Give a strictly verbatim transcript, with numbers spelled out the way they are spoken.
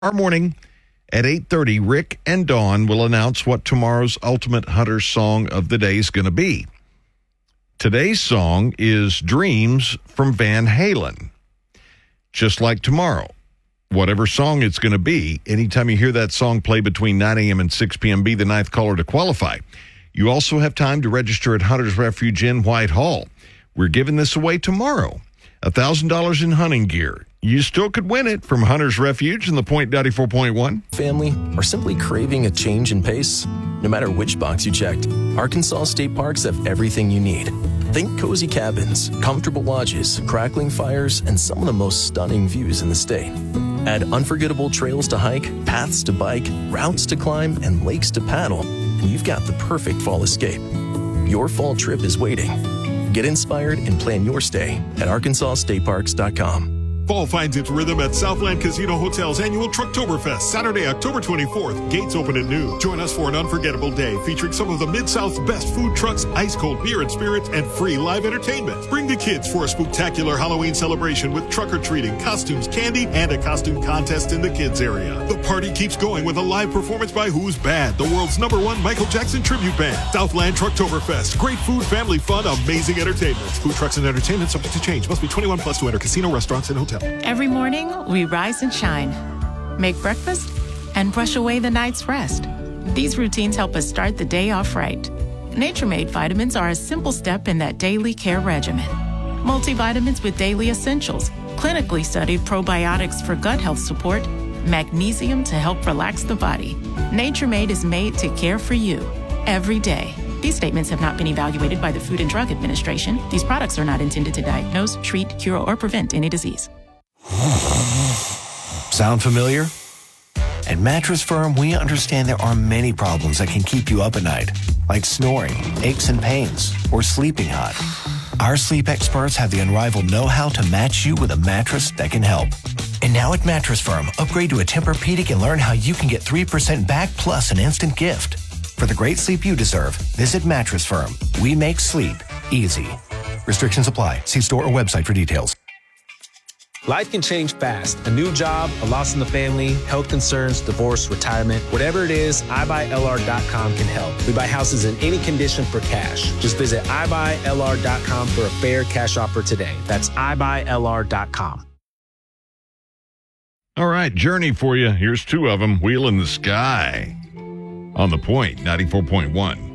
Tomorrow morning at eight thirty, Rick and Dawn will announce what tomorrow's Ultimate Hunter song of the day is going to be. Today's song is Dreams from Van Halen. Just like tomorrow, whatever song it's going to be, anytime you hear that song play between nine a.m. and six p.m., be the ninth caller to qualify. You also have time to register at Hunter's Refuge in Whitehall. We're giving this away tomorrow. one thousand dollars in hunting gear. You still could win it from Hunter's Refuge in the Point ninety-four point one. Family, or simply craving a change in pace? No matter which box you checked, Arkansas State Parks have everything you need. Think cozy cabins, comfortable lodges, crackling fires, and some of the most stunning views in the state. Add unforgettable trails to hike, paths to bike, routes to climb, and lakes to paddle, and you've got the perfect fall escape. Your fall trip is waiting. Get inspired and plan your stay at arkansas state parks dot com. Fall finds its rhythm at Southland Casino Hotel's annual Trucktoberfest, Saturday, October twenty-fourth. Gates open at noon. Join us for an unforgettable day featuring some of the Mid-South's best food trucks, ice-cold beer and spirits, and free live entertainment. Bring the kids for a spectacular Halloween celebration with truck-or-treating, costumes, candy, and a costume contest in the kids area. The party keeps going with a live performance by Who's Bad, the world's number one Michael Jackson tribute band. Southland Trucktoberfest. Great food, family fun, amazing entertainment. Food trucks and entertainment subject to change. Must be twenty-one plus to enter casino, restaurants, and hotels. Every morning, we rise and shine, make breakfast, and brush away the night's rest. These routines help us start the day off right. Nature Made vitamins are a simple step in that daily care regimen. Multivitamins with daily essentials, clinically studied probiotics for gut health support, magnesium to help relax the body. Nature Made is made to care for you every day. These statements have not been evaluated by the Food and Drug Administration. These products are not intended to diagnose, treat, cure, or prevent any disease. Sound familiar? At Mattress Firm, we understand there are many problems that can keep you up at night, like snoring, aches and pains, or sleeping hot. Our sleep experts have the unrivaled know-how to match you with a mattress that can help. And now at Mattress Firm, upgrade to a Tempur-Pedic and learn how you can get three percent back plus an instant gift. For the great sleep you deserve, visit Mattress Firm. We make sleep easy. Restrictions apply. See store or website for details. Life can change fast. A new job, a loss in the family, health concerns, divorce, retirement. Whatever it is, i buy L R dot com can help. We buy houses in any condition for cash. Just visit i buy L R dot com for a fair cash offer today. That's i buy L R dot com. All right, Journey for you. Here's two of them. Wheel in the Sky on the Point ninety-four point one.